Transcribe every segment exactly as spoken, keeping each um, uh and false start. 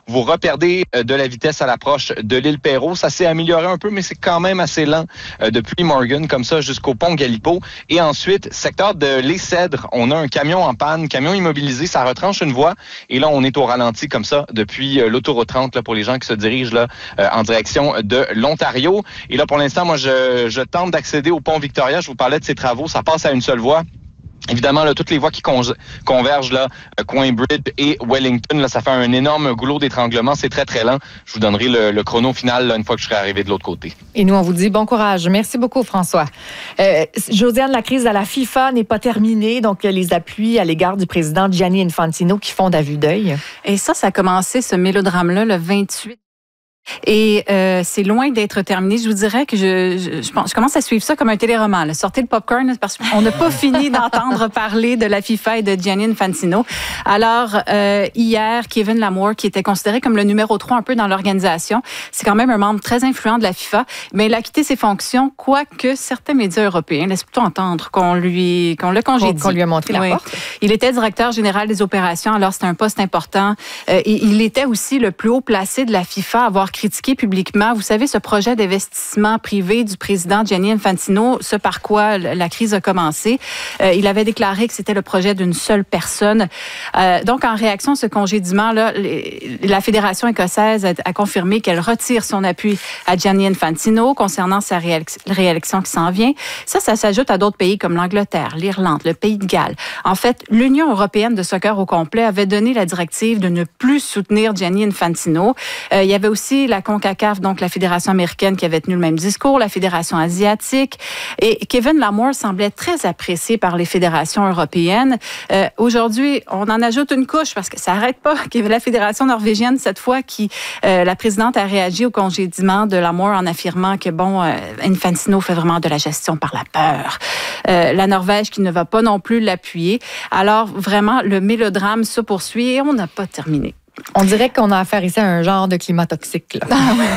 vous reperdez euh, de la vitesse à l'approche de l'île Perrot. Ça s'est amélioré un peu, mais c'est quand même assez lent euh, depuis Morgan, comme ça, jusqu'au pont Galipo. Et ensuite, secteur de Les Cèdres, on a un camion en panne, camion immobilisé, ça retranche une voie. Et là, on est au ralenti comme ça depuis euh, l'autoroute trente là, pour les gens qui se dirigent là euh, en direction de l'Ontario. Et là, pour l'instant, moi, je, je tente d'accéder au pont Victoria. Je vous parlais de ces travaux. Ça passe à une seule voie. Évidemment, là, toutes les voies qui con- convergent, là, Coimbridge et Wellington, là, ça fait un énorme goulot d'étranglement. C'est très, très lent. Je vous donnerai le, le chrono final là, une fois que je serai arrivé de l'autre côté. Et nous, on vous dit bon courage. Merci beaucoup, François. Euh, Josiane, la crise à la FIFA n'est pas terminée. Donc, les appuis à l'égard du président Gianni Infantino qui fondent à vue d'œil. Et ça, ça a commencé, ce mélodrame-là, le vingt-huit. Et euh, c'est loin d'être terminé. Je vous dirais que je, je, je, pense, je commence à suivre ça comme un téléroman. Là. Sortez le popcorn parce qu'on n'a pas fini d'entendre parler de la FIFA et de Gianni Infantino. Alors, euh, hier, Kevin Lamour, qui était considéré comme le numéro trois un peu dans l'organisation, c'est quand même un membre très influent de la FIFA, mais il a quitté ses fonctions, quoique certains médias européens laissent plutôt entendre qu'on lui qu'on l'a congédié. Qu'on lui a montré la oui. porte. Il était directeur général des opérations, alors c'était un poste important. Euh, et il était aussi le plus haut placé de la FIFA à avoir critiqué publiquement, vous savez, ce projet d'investissement privé du président Gianni Infantino, ce par quoi la crise a commencé. Euh, il avait déclaré que c'était le projet d'une seule personne. Euh, donc, en réaction à ce congédiement-là, la Fédération écossaise a, a confirmé qu'elle retire son appui à Gianni Infantino concernant sa réélection qui s'en vient. Ça, ça s'ajoute à d'autres pays comme l'Angleterre, l'Irlande, le Pays de Galles. En fait, l'Union européenne de soccer au complet avait donné la directive de ne plus soutenir Gianni Infantino. Euh, il y avait aussi la CONCACAF, donc la Fédération américaine qui avait tenu le même discours, la Fédération asiatique. Et Kevin Lamour semblait très apprécié par les fédérations européennes. Euh, aujourd'hui, on en ajoute une couche parce que ça n'arrête pas. La Fédération norvégienne, cette fois, qui euh, la présidente a réagi au congédiement de Lamour en affirmant que, bon, euh, Infantino fait vraiment de la gestion par la peur. Euh, la Norvège qui ne va pas non plus l'appuyer. Alors, vraiment, le mélodrame se poursuit et on n'a pas terminé. On dirait qu'on a affaire ici à un genre de climat toxique. Là.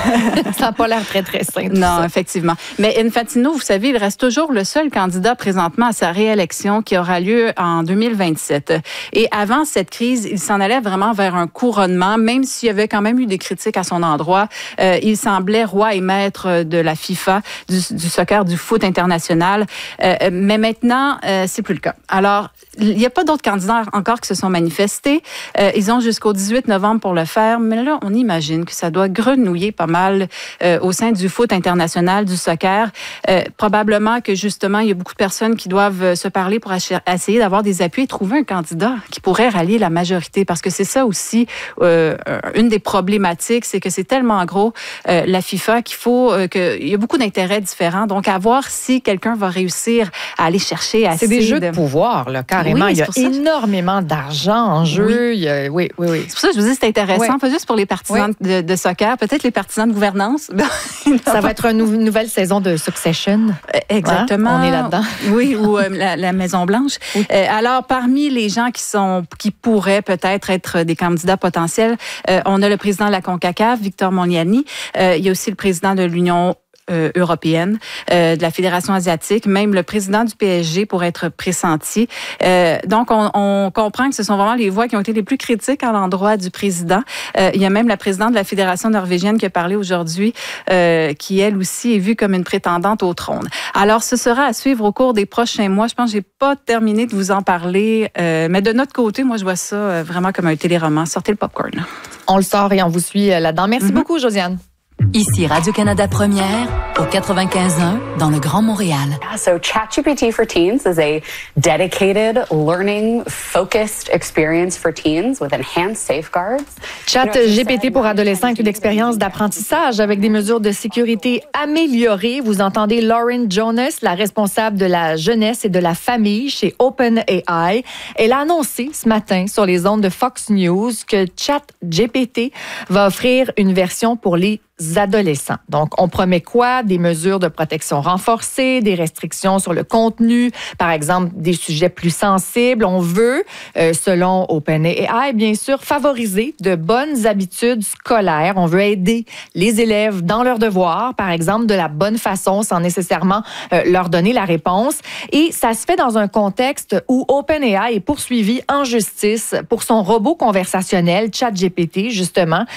Ça n'a pas l'air très, très simple. Non, ça. Effectivement. Mais Infantino, vous savez, il reste toujours le seul candidat présentement à sa réélection qui aura lieu en deux mille vingt-sept. Et avant cette crise, il s'en allait vraiment vers un couronnement, même s'il y avait quand même eu des critiques à son endroit. Euh, il semblait roi et maître de la FIFA, du, du soccer, du foot international. Euh, mais maintenant, euh, c'est plus le cas. Alors, il n'y a pas d'autres candidats encore qui se sont manifestés. Euh, ils ont jusqu'au dix-huit novembre pour le faire, mais là, on imagine que ça doit grenouiller pas mal euh, au sein du foot international, du soccer. Euh, probablement que, justement, il y a beaucoup de personnes qui doivent se parler pour essayer d'avoir des appuis et trouver un candidat qui pourrait rallier la majorité, parce que c'est ça aussi, euh, une des problématiques, c'est que c'est tellement gros, euh, la FIFA, qu'il faut, euh, qu'il y a beaucoup d'intérêts différents. Donc, à voir si quelqu'un va réussir à aller chercher assez. C'est des jeux de, de pouvoir, là, carrément. Oui, il y a énormément d'argent en jeu. Oui, il y a, oui, oui, oui. C'est pour ça que je vous dis c'est intéressant, oui. pas juste pour les partisans oui. de, de soccer, peut-être les partisans de gouvernance. Ça va être une nou- nouvelle saison de Succession. Exactement. Hein? On est là-dedans. Oui, ou euh, la, la Maison-Blanche. Oui. Euh, alors, parmi les gens qui sont, qui pourraient peut-être être des candidats potentiels, euh, on a le président de la CONCACAF, Victor Moniani. Euh, il y a aussi le président de l'Union Euh, européenne, euh, de la Fédération asiatique, même le président du P S G pour être pressenti. Euh, donc, on, on comprend que ce sont vraiment les voix qui ont été les plus critiques à l'endroit du président. Euh, il y a même la présidente de la Fédération norvégienne qui a parlé aujourd'hui, euh, qui, elle aussi, est vue comme une prétendante au trône. Alors, ce sera à suivre au cours des prochains mois. Je pense que j'ai pas terminé de vous en parler, euh, mais de notre côté, moi, je vois ça euh, vraiment comme un téléroman. Sortez le popcorn. On le sort et on vous suit là-dedans. Merci mm-hmm. beaucoup, Josiane. Ici Radio-Canada Première, au quatre-vingt-quinze un, dans le Grand Montréal. Yeah, so ChatGPT for Teens is a dedicated, learning-focused experience for teens with enhanced safeguards. ChatGPT pour adolescents est une expérience d'apprentissage avec des mesures de sécurité améliorées. Vous entendez Lauren Jonas, la responsable de la jeunesse et de la famille chez OpenAI. Elle a annoncé ce matin sur les ondes de Fox News que ChatGPT va offrir une version pour les adolescents. Donc, on promet quoi? Des mesures de protection renforcées, des restrictions sur le contenu, par exemple, des sujets plus sensibles. On veut, euh, selon OpenAI, bien sûr, favoriser de bonnes habitudes scolaires. On veut aider les élèves dans leurs devoirs, par exemple, de la bonne façon, sans nécessairement euh, leur donner la réponse. Et ça se fait dans un contexte où OpenAI est poursuivi en justice pour son robot conversationnel, ChatGPT, justement,